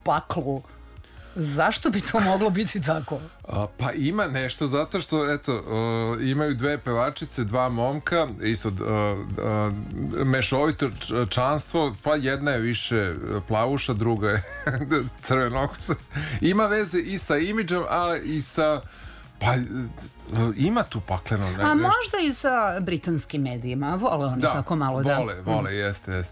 paklu. Zašto bi to moglo biti tako? Pa ima nešto, zato što eto, imaju dve pevačice, dva momka, isto mešovito članstvo, pa jedna je više plavuša, druga je crvenokosa. Ima veze i sa imidžom, ali i sa... Pa ima tu pakleno nešto. A možda i sa britanskim medijima. Vole oni tako malo da... Vole, jeste.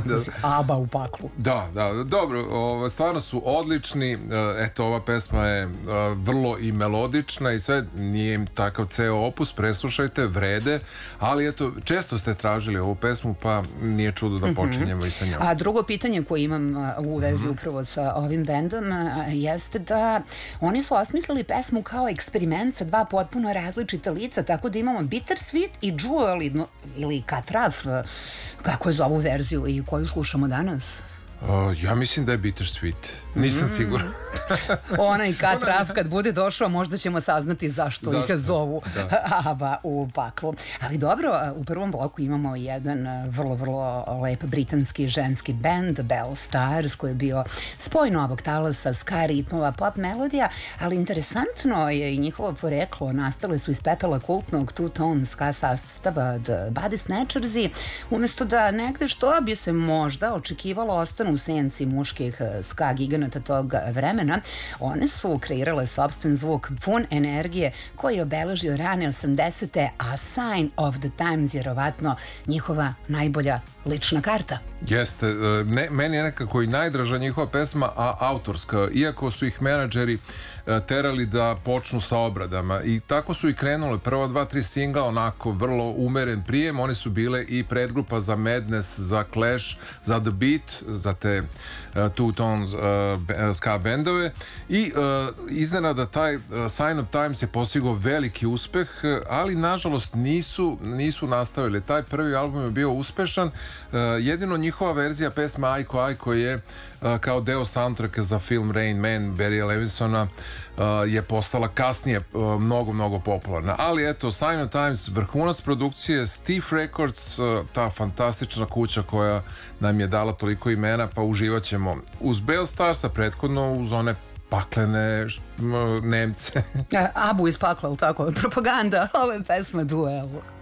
Aba u paklu. Da, dobro, stvarno su odlični. Eto, ova pesma je vrlo i melodična i sve, nije im takav ceo opus, preslušajte, vrede, ali eto, često ste tražili ovu pesmu, pa nije čudo da počinjemo i sa njom. A drugo pitanje koje imam u vezi upravo sa ovim bendom jeste da oni su osmislili pesmu kao eksperiment sa dva potpuno različita lica, tako da imamo Bittersweet i Jewel ili Katraf, kako je za ovu verziju i koju slušamo danas? Ja mislim da je Bittersweet. Nisam siguran. Onaj Katraf kad bude došao možda ćemo saznati zašto ih zovu Aba u paklu. Ali dobro, u prvom bloku imamo jedan vrlo, vrlo lep britanski ženski band, Belle Stars, koji je bio spoj novog talasa, ska ritmova, pop melodija, ali interesantno je i njihovo poreklo. Nastale su iz pepela kultnog two-tone ska sastava The Body Snatchersi, umjesto da negde što bi se možda očekivalo ostanu u senci muških ska giganata tog vremena, one su kreirale sopstven zvuk pun energije koji je obeležio rane 80-te, a Sign of the Times je vjerovatno njihova najbolja lična karta. Jeste, meni je nekako i najdraža njihova pesma, a autorska, iako su ih menadžeri terali da počnu sa obradama i tako su i krenule prva 2-3 singla, onako vrlo umeren prijem. Oni su bile i predgrupa za Madness, za Clash, za The Beat, za te two-tone ska bendove i iznenada taj Sign of Times je postigao veliki uspeh, ali nažalost nisu nastavili. Taj prvi album je bio uspešan, jedino njihova verzija pesme Aiko Aiko je kao deo soundtracka za film Rain Man Barrya Levinsona je postala kasnije mnogo popularna. Ali eto, Sign of Times, vrhunac produkcije, Stiff Records, ta fantastična kuća koja nam je dala toliko imena, pa uživat ćemo uz Belle Stars, a prethodno uz one paklene Nemce. Abu iz pakla, tako, propaganda ove pesme Duel.